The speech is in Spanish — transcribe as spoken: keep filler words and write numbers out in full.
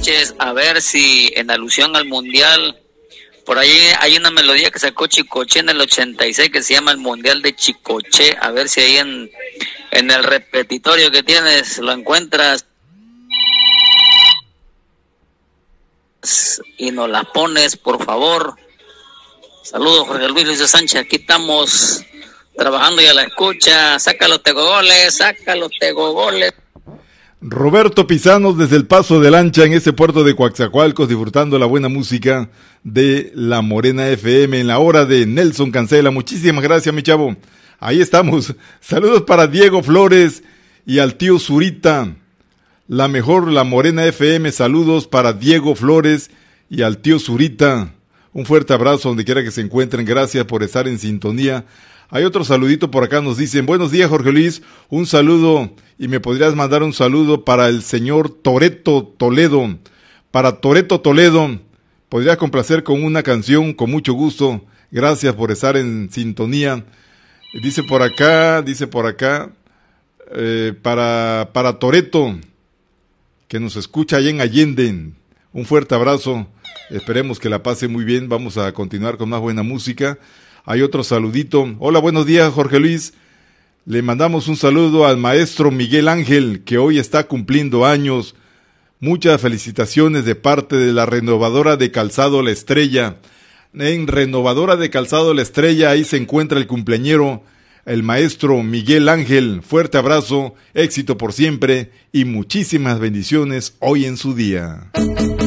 Sánchez, a ver si en alusión al Mundial, por ahí hay una melodía que sacó Chicoche en el ochenta y seis que se llama el Mundial de Chicoche, a ver si ahí en, en el repetitorio que tienes lo encuentras y nos la pones, por favor. Saludos, Jorge Luis Luis Sánchez, aquí estamos trabajando y a la escucha. Saca los tegogoles, saca los tegogoles. Roberto Pisanos desde el Paso de Lancha en ese puerto de Coatzacoalcos, disfrutando la buena música de La Morena F M en la hora de Nelson Cancela. Muchísimas gracias, mi chavo. Ahí estamos. Saludos para Diego Flores y al tío Zurita. La mejor, La Morena F M. Saludos para Diego Flores y al tío Zurita. Un fuerte abrazo donde quiera que se encuentren. Gracias por estar en sintonía. Hay otro saludito por acá, nos dicen, buenos días Jorge Luis, un saludo, y me podrías mandar un saludo para el señor Toreto Toledo. Para Toreto Toledo, podrías complacer con una canción, con mucho gusto. Gracias por estar en sintonía. Dice por acá, dice por acá, eh, para, para Toreto, que nos escucha allá en Allende. Un fuerte abrazo, esperemos que la pase muy bien. Vamos a continuar con más buena música. Hay otro saludito. Hola, buenos días, Jorge Luis. Le mandamos un saludo al maestro Miguel Ángel, que hoy está cumpliendo años. Muchas felicitaciones de parte de la Renovadora de Calzado La Estrella. En Renovadora de Calzado La Estrella, ahí se encuentra el cumpleañero, el maestro Miguel Ángel. Fuerte abrazo, éxito por siempre y muchísimas bendiciones hoy en su día.